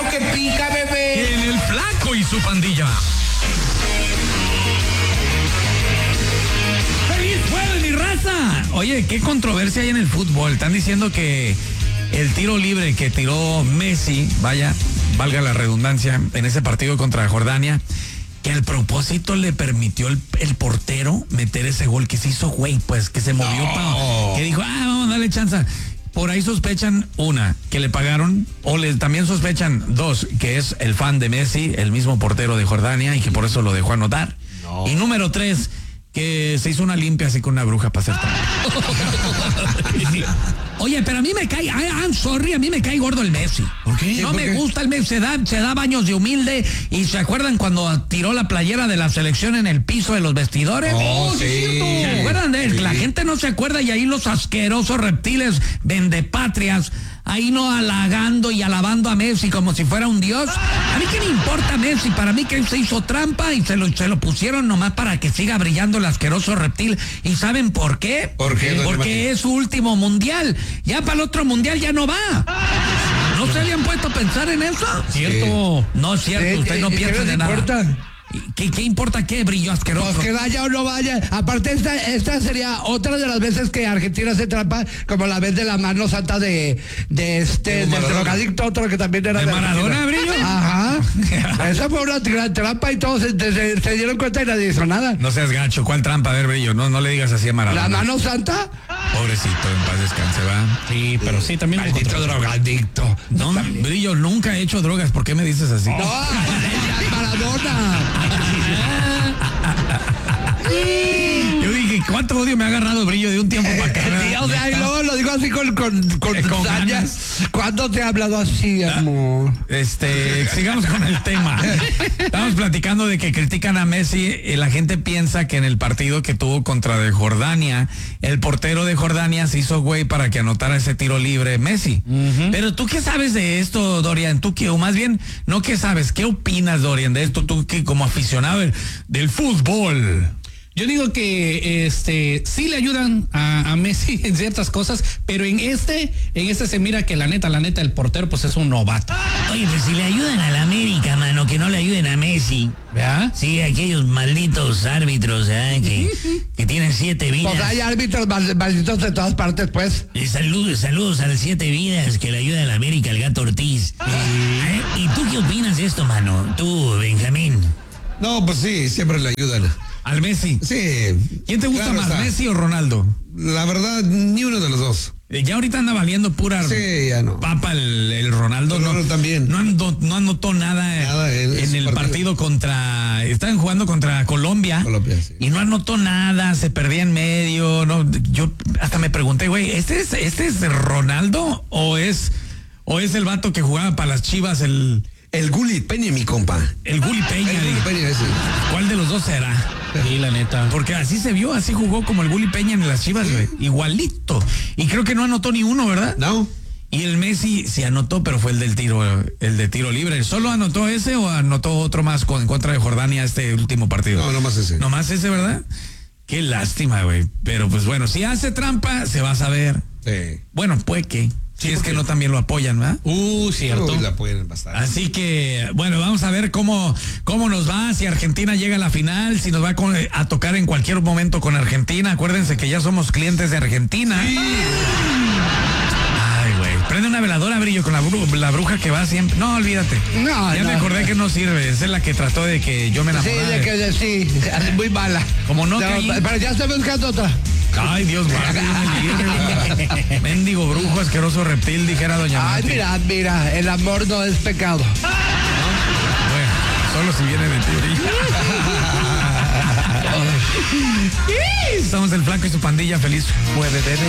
que pica, bebé. En el Flaco y su pandilla. ¡Feliz jueves, mi raza! Oye, qué controversia hay en el fútbol. Están diciendo que el tiro libre que tiró Messi, valga la redundancia, en ese partido contra Jordania, que al propósito le permitió el portero meter ese gol, que se hizo güey, pues, que se movió, que dijo, vamos, dale chance. Por ahí sospechan, una, que le pagaron, también sospechan, dos, que es el fan de Messi, el mismo portero de Jordania, y que por eso lo dejó anotar. No. Y número 3, que se hizo una limpia así con una bruja para hacer trampa. Oye, pero a mí me cae, I'm sorry, a mí me cae gordo el Messi. ¿Por qué? No me gusta el Messi, se da baños de humilde. ¿Y se acuerdan cuando tiró la playera de la selección en el piso de los vestidores? Oh, sí. ¿Se acuerdan de él? Sí. La gente no se acuerda, y ahí los asquerosos reptiles vendepatrias, ahí no halagando y alabando a Messi como si fuera un dios. A mí qué me importa Messi, para mí que él se hizo trampa y se lo pusieron nomás para que siga brillando el asqueroso reptil. ¿Y saben por qué? ¿Por qué? Porque es su último mundial. Ya para el otro mundial ya no va. ¿No se habían puesto a pensar en eso? ¿Cierto? No es cierto, usted no piensa en nada. Importa? ¿Qué importa qué brillo asqueroso? Pues que vaya o no vaya. Aparte, esta sería otra de las veces que Argentina se trampa, como la vez de la mano santa del drogadicto, otro que también era de Maradona, brillo. Ajá. Esa fue una gran trampa y todos se dieron cuenta y nadie hizo nada. No seas gacho, ¿cuál trampa? A ver, brillo, no le digas así a Maradona. ¿La mano santa? Pobrecito, en paz descanse, va. Sí, pero sí, también. Maldito drogadicto. No, brillo, nunca he hecho drogas, ¿por qué me dices así? No, Maradona. Yo dije, ¿cuánto odio me ha agarrado brillo de un tiempo para acá? Sí, o sea, y luego lo digo así con sañas. ¿Cuándo te he hablado así, amor? Sigamos con el tema. Estamos platicando de que critican a Messi. La gente piensa que en el partido que tuvo contra de Jordania, el portero de Jordania se hizo güey para que anotara ese tiro libre Messi. Pero ¿tú qué sabes de esto, Dorian? O más bien, no qué sabes, ¿qué opinas, Dorian, de esto? Tú que como aficionado del fútbol. Yo digo que sí le ayudan a Messi en ciertas cosas, pero en este se mira que la neta, el portero pues es un novato. Oye, pues si le ayudan a la América, mano, que no le ayuden a Messi. ¿Verdad? Sí, aquellos malditos árbitros, que tienen 7 vidas. Pues hay árbitros malditos de todas partes, pues. Saludos al 7 vidas que le ayuda a la América, el Gato Ortiz. ¿Y tú qué opinas de esto, mano? Tú, Benjamín. No, pues sí, siempre le ayudan. ¿Al Messi? Sí. ¿Quién te gusta más, Messi o Ronaldo? La verdad, ni uno de los dos. Ya ahorita anda valiendo pura ya no. papa el Ronaldo. Ronaldo también. No anotó nada en el partido contra... Estaban jugando contra Colombia. Sí. Y no anotó nada, se perdía en medio. No, yo hasta me pregunté, güey, ¿este es Ronaldo o es el vato que jugaba para las Chivas, el Gullit Peña, mi compa. El Gullit Peña. Ese. ¿Cuál de los dos será? Sí, la neta. Porque así se vio, así jugó como el Gullit Peña en las Chivas, güey. Igualito. Y creo que no anotó ni uno, ¿verdad? No. Y el Messi sí anotó, pero fue el de tiro libre. ¿Solo anotó ese o anotó otro más en contra de Jordania este último partido? No, nomás ese. Nomás ese, ¿verdad? Qué lástima, güey. Pero pues bueno, si hace trampa, se va a saber. Sí. Bueno, puede que. Si es que no también lo apoyan, ¿verdad? Cierto. Lo apoyan bastante. Así que, bueno, vamos a ver cómo nos va, si Argentina llega a la final, si nos va a tocar en cualquier momento con Argentina. Acuérdense que ya somos clientes de Argentina. Sí. Ay, güey. Prende una veladora, brillo, con la bruja que va siempre. No, olvídate. Me acordé que no sirve. Esa es la que trató de que yo me enamorara. Sí, muy mala. Como no, pero ya estoy buscando otra. Ay, Dios mío. Mendigo brujo, asqueroso reptil, dijera doña Mati. Mira, el amor no es pecado. Bueno, solo si viene de teoría. Estamos el Flaco y su pandilla. Feliz jueves, bebé.